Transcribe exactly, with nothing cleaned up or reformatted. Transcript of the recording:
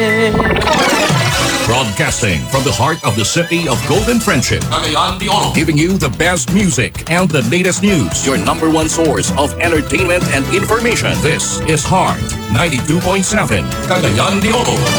Broadcasting from the heart of the city of Golden Friendship, Cagayan de Oro. giving you the best music and the latest news. Your number one source of entertainment and information. This is Heart ninety-two point seven, Cagayan de Oro.